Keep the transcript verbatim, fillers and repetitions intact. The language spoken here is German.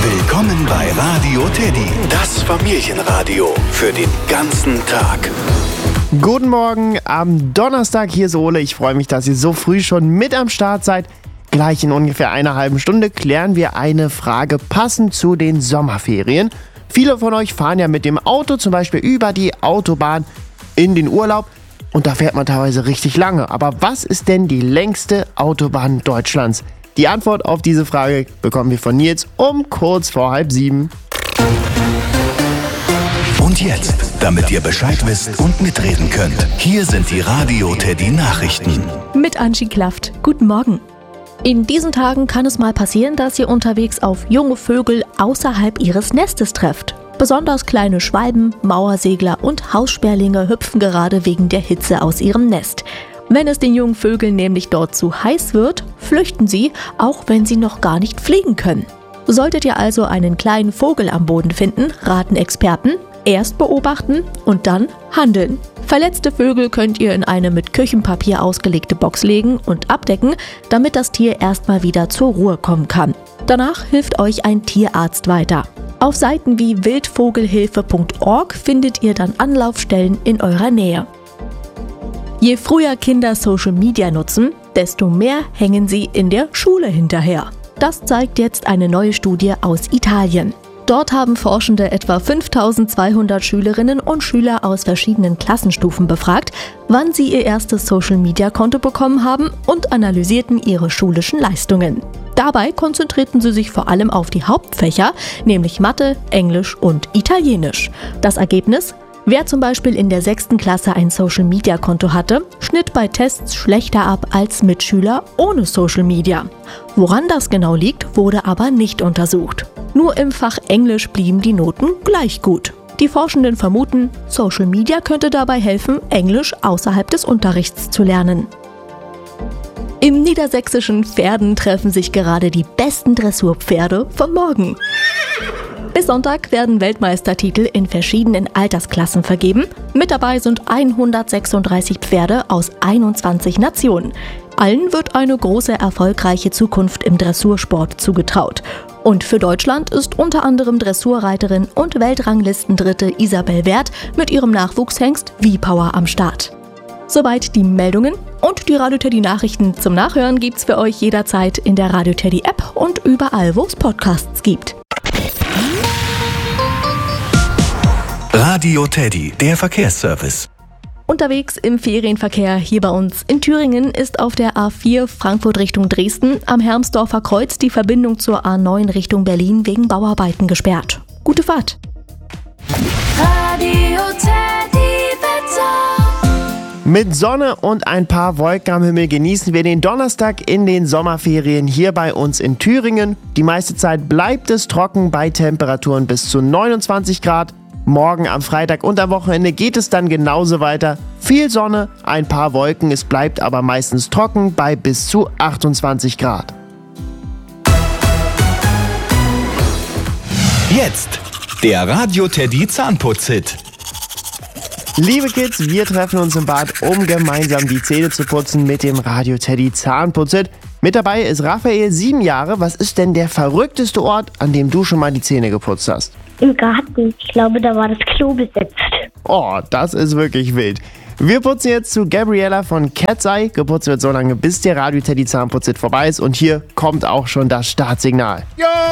Willkommen bei Radio Teddy, das Familienradio für den ganzen Tag. Guten Morgen am Donnerstag, hier ist Ole. Ich freue mich, dass ihr so früh schon mit am Start seid. Gleich in ungefähr einer halben Stunde klären wir eine Frage passend zu den Sommerferien. Viele von euch fahren ja mit dem Auto zum Beispiel über die Autobahn in den Urlaub und da fährt man teilweise richtig lange. Aber was ist denn die längste Autobahn Deutschlands? Die Antwort auf diese Frage bekommen wir von Nils um kurz vor halb sieben. Und jetzt, damit ihr Bescheid wisst und mitreden könnt, hier sind die Radio Teddy Nachrichten. Mit Angie Klaft. Guten Morgen. In diesen Tagen kann es mal passieren, dass ihr unterwegs auf junge Vögel außerhalb ihres Nestes trefft. Besonders kleine Schwalben, Mauersegler und Haussperlinge hüpfen gerade wegen der Hitze aus ihrem Nest. Wenn es den jungen Vögeln nämlich dort zu heiß wird, flüchten sie, auch wenn sie noch gar nicht fliegen können. Solltet ihr also einen kleinen Vogel am Boden finden, raten Experten, erst beobachten und dann handeln. Verletzte Vögel könnt ihr in eine mit Küchenpapier ausgelegte Box legen und abdecken, damit das Tier erstmal wieder zur Ruhe kommen kann. Danach hilft euch ein Tierarzt weiter. Auf Seiten wie wildvogelhilfe punkt org findet ihr dann Anlaufstellen in eurer Nähe. Je früher Kinder Social Media nutzen, desto mehr hängen sie in der Schule hinterher. Das zeigt jetzt eine neue Studie aus Italien. Dort haben Forschende etwa fünftausendzweihundert Schülerinnen und Schüler aus verschiedenen Klassenstufen befragt, wann sie ihr erstes Social-Media-Konto bekommen haben und analysierten ihre schulischen Leistungen. Dabei konzentrierten sie sich vor allem auf die Hauptfächer, nämlich Mathe, Englisch und Italienisch. Das Ergebnis? Wer zum Beispiel in der sechsten Klasse ein Social-Media-Konto hatte, schnitt bei Tests schlechter ab als Mitschüler ohne Social Media. Woran das genau liegt, wurde aber nicht untersucht. Nur im Fach Englisch blieben die Noten gleich gut. Die Forschenden vermuten, Social Media könnte dabei helfen, Englisch außerhalb des Unterrichts zu lernen. Im niedersächsischen Pferden treffen sich gerade die besten Dressurpferde von morgen. Bis Sonntag werden Weltmeistertitel in verschiedenen Altersklassen vergeben. Mit dabei sind hundertsechsunddreißig Pferde aus einundzwanzig Nationen. Allen wird eine große, erfolgreiche Zukunft im Dressursport zugetraut. Und für Deutschland ist unter anderem Dressurreiterin und Weltranglistendritte Isabel Werth mit ihrem Nachwuchshengst V-Power am Start. Soweit die Meldungen und die Radio Teddy Nachrichten zum Nachhören gibt's für euch jederzeit in der Radio Teddy App und überall, wo es Podcasts gibt. Radio Teddy, der Verkehrsservice. Unterwegs im Ferienverkehr hier bei uns in Thüringen ist auf der A vier Frankfurt Richtung Dresden am Hermsdorfer Kreuz die Verbindung zur A neun Richtung Berlin wegen Bauarbeiten gesperrt. Gute Fahrt! Radio Teddy Wetter. Mit Sonne und ein paar Wolken am Himmel genießen wir den Donnerstag in den Sommerferien hier bei uns in Thüringen. Die meiste Zeit bleibt es trocken bei Temperaturen bis zu neunundzwanzig Grad. Morgen am Freitag und am Wochenende geht es dann genauso weiter. Viel Sonne, ein paar Wolken, es bleibt aber meistens trocken bei bis zu achtundzwanzig Grad. Jetzt der Radio Teddy Zahnputz-Hit. Liebe Kids, wir treffen uns im Bad, um gemeinsam die Zähne zu putzen mit dem Radio Teddy Zahnputz-Hit. Mit dabei ist Raphael, sieben Jahre. Was ist denn der verrückteste Ort, an dem du schon mal die Zähne geputzt hast? Im Garten. Ich glaube, da war das Klo besetzt. Oh, das ist wirklich wild. Wir putzen jetzt zu Gabriella von Cat's Eye. Geputzt wird so lange, bis der Radio Teddy Zahnputz-Hit vorbei ist. Und hier kommt auch schon das Startsignal. Ja!